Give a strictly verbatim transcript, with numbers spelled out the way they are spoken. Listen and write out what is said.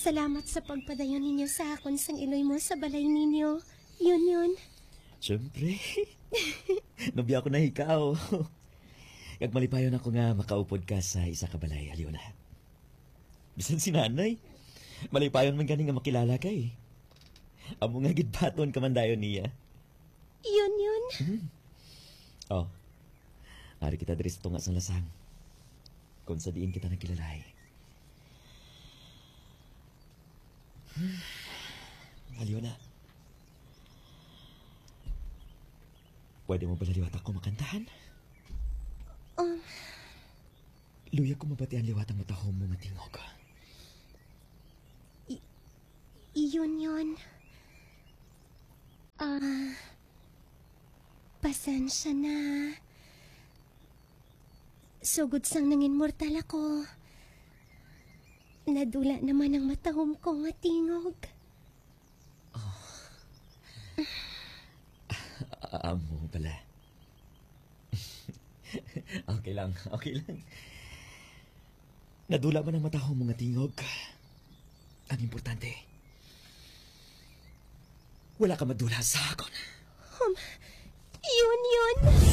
Salamat sa pagpadayon ninyo sa akon sang iloy mo sa balay ninyo. Yun yun. Siyempre. Nobya ako na ikaw. Kag malipayon ako nga makaupod ka sa isa ka balay, Aliona. Bisan si nanay. Malipayon man gani nga makilala kay. Amo nga gidbaton ka man dayon niya. Yun yun. Hmm. Oh. Ari kita diri sa tunga sang lasang. Kung sa diin kita nagkilalay. Hmm. Aliona. Pwede mo bala liwat ako makantahan? Um, Luya ko mabati ang liwat ang matahom mo matingog. I- iyon yun. Ah... Uh, pasensya na. Sugod sang nangin mortal ako. Nadula naman ang matahom ko nga tingog. Oh. Amo pala. Okay lang, okay lang. Nadula man ang matahom mga tingog. Ang importante, wala ka madula sa akon. Um, yun yun.